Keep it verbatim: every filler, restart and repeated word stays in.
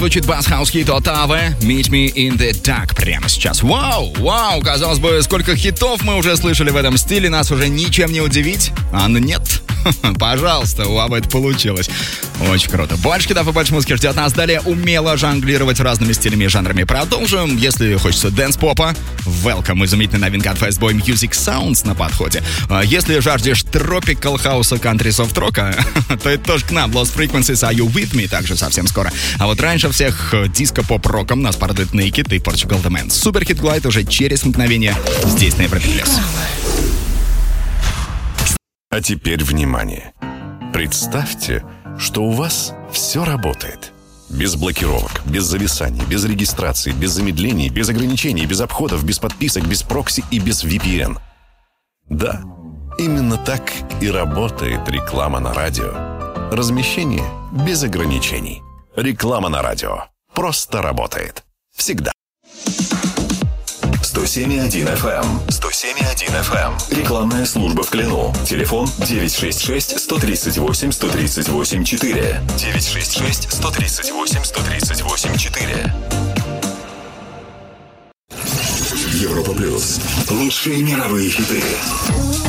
Звучит бас-хаус-хит от Аве «Meet Me in the Dark» прямо сейчас. Вау, вау, казалось бы, сколько хитов мы уже слышали в этом стиле, нас уже ничем не удивить. А нет, пожалуйста, у Аве это получилось. Очень круто. Больше хитов и больше музыки ждет нас. Далее умело жонглировать разными стилями и жанрами. Продолжим. Если хочется дэнс-попа, welcome, изумительная новинка от Fastboy Music Sounds на подходе. Если жаждешь тропикал хауса, кантри, софт-рока, то это тоже к нам. Lost Frequencies, Are You With Me, также совсем скоро. А вот раньше всех диско-поп-роком нас порадует Naked и Portugal The Man. Суперхит Глайд уже через мгновение здесь на Европе Плюс. А теперь внимание. Представьте, что у вас все работает. Без блокировок, без зависаний, без регистрации, без замедлений, без ограничений, без обходов, без подписок, без прокси и без ви пи эн. Да, именно так и работает реклама на радио. Размещение без ограничений. Реклама на радио. Просто работает. Всегда. сто семь и один эф эм. сто семь и один эф эм. Рекламная служба в Клину. Телефон девять шесть шесть сто тридцать восемь сто тридцать восемь четыре. девять шесть шесть сто тридцать восемь сто тридцать восемь четыре. Европа Плюс. Лучшие мировые хиты.